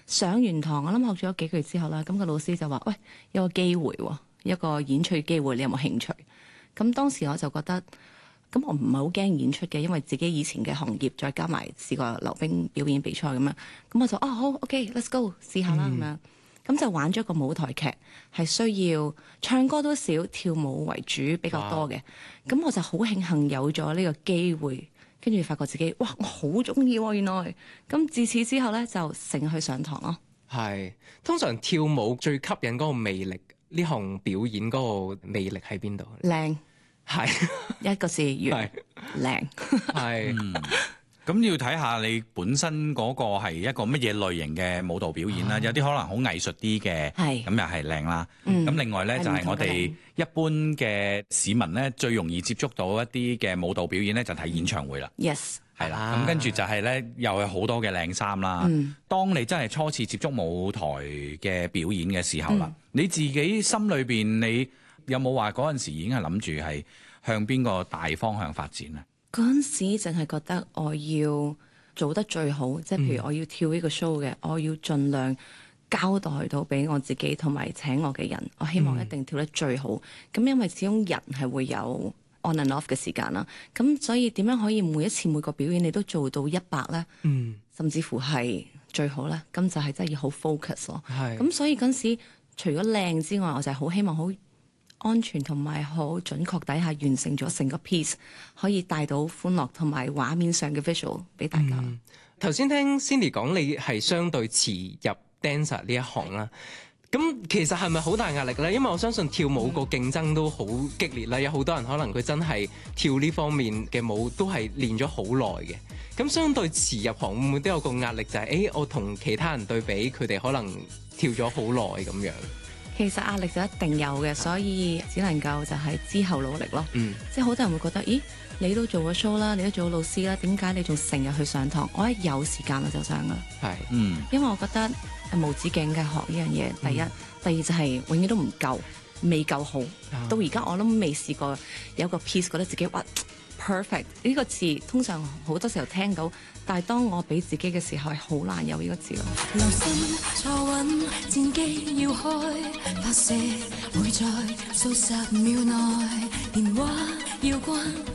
上完堂，我諗學咗幾個月之後啦，咁個老師就話：喂，有個機會喎，一個演出機會，你有冇興趣？咁當時我就覺得，咁我唔係好驚演出嘅，因為自己以前嘅行業，再加埋試過溜冰表演比賽咁樣，咁我就好 OK，let's go 試下啦咁樣。咁就玩咗個舞台劇，係需要唱歌都少，跳舞為主比較多嘅。咁我就好慶幸有咗呢個機會，跟住發覺自己哇，我好中意喎！原來咁自此之後咧，就成日去上堂咯。係通常跳舞最吸引嗰個魅力，呢項表演嗰個魅力喺邊度？ 靚係一個字完靚係。 咁要睇下你本身嗰個係一個乜嘢類型嘅舞蹈表演啦，有啲可能好藝術啲嘅，咁又係靚啦。咁另外咧就係我哋一般嘅市民咧最容易接觸到一啲嘅舞蹈表演咧就睇演唱會啦。 Yes， 係啦。咁跟住就係咧又有好多嘅靚衫啦。當你真係初次接觸舞台嘅表演嘅時候啦，你自己心裏邊你有冇話嗰陣時已經係諗住係向邊個大方向發展咧？ 嗰陣時淨係覺得我要做得最好，即係譬如我要跳呢個 show 嘅，我要盡量交代到俾我自己同埋請我嘅人，我希望一定跳得最好。咁因為始終人係會有 on and off 嘅時間啦，咁所以點樣可以每一次每個表演你都做到100呢？甚至乎係最好呢？咁就係真係要好 focus 咯。咁所以嗰陣時除咗靚之外，我就係好希望好安全同埋好準確底下完成咗成個 piece， 可以帶到歡樂同埋畫面上嘅 visual 俾大家。 頭先聽 Cindy 講你係相對遲入 dancer 呢一行啦，咁其實係咪好大壓力咧？因為我相信跳舞個競爭都好激烈啦，有好多人可能佢真係跳呢方面嘅舞都係練咗好耐嘅。咁相對遲入行會唔會都有個壓力，就係我同其他人對比，佢哋可能跳咗好耐咁樣？ 其實壓力就一定有嘅，所以只能夠就係之後努力咯。即係好多人會覺得，咦，你都做過 show 啦，你都做過老師啦，點解你仲成日去上堂？我一有時間我就上噶。因為我覺得無止境嘅學呢樣嘢，第一，第二就係永遠都唔夠，未夠好。到而家我都未試過有個 piece 覺得自己哇 perfect 呢個字，通常好多時候聽到，但係當我俾自己嘅時候係好難有呢個字咯。 留心坐穩，戰機要開，發射會在數十秒內，電話要關。